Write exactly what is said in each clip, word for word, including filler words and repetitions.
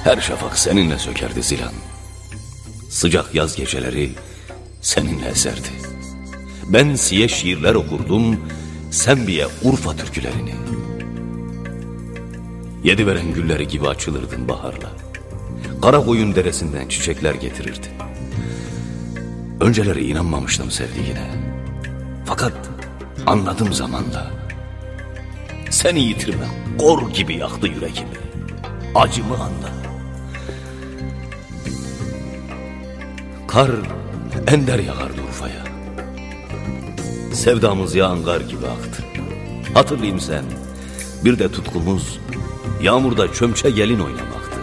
Her şafak seninle sökerdi Zilan. Sıcak yaz geceleri seninle eserdi. Ben siye şiirler okurdum, sen biye Urfa türkülerini. Yediveren gülleri gibi açılırdın baharla. Karakoyun deresinden çiçekler getirirdin. Önceleri inanmamıştım sevdiğine. Fakat anladım zamanla. Seni yitirme kor gibi yaktı yüreğimi. Acımı anla. Kar ender yağardı Urfa'ya. Sevdamız yağan kar gibi aktı. Hatırlayayım sen, bir de tutkumuz yağmurda çömçe gelin oynamaktı.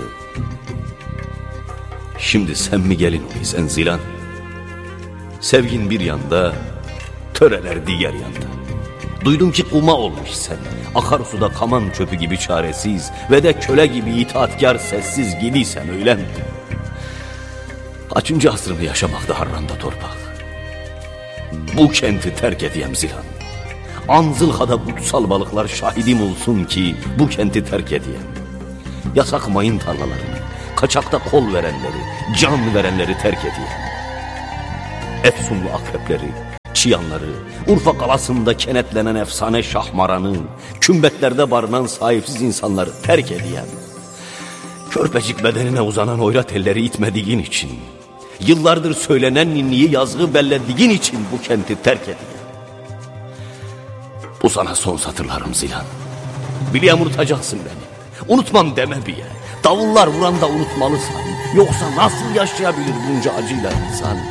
Şimdi sen mi gelin olaysan Zilan? Sevgin bir yanda, töreler diğer yanda. Duydum ki kuma olmuş sen, akarsuda kaman çöpü gibi çaresiz ve de köle gibi itaatkar sessiz gidiysen öyle mi? Kaçıncı asrını yaşamakta harranda torpak? Bu kenti terk edeyim Zilan. Anzılhada kutsal balıklar şahidim olsun ki bu kenti terk edeyim. Yasak mayın tarlalarını, kaçakta kol verenleri, can verenleri terk edeyim. Efsunlu akrepleri, çıyanları, Urfa kalasında kenetlenen efsane şahmaranı, kümbetlerde barınan sahipsiz insanları terk edeyim. Körpecik bedenine uzanan oyrat elleri itmediğin için, yıllardır söylenen ninniyi yazgı bellediğin için bu kenti terk edeyim. Bu sana son satırlarım Zilan. Biliyorum unutacaksın beni. Unutmam deme biye. Davullar vuran da unutmalısın. Yoksa nasıl yaşayabilir bunca acıyla insan?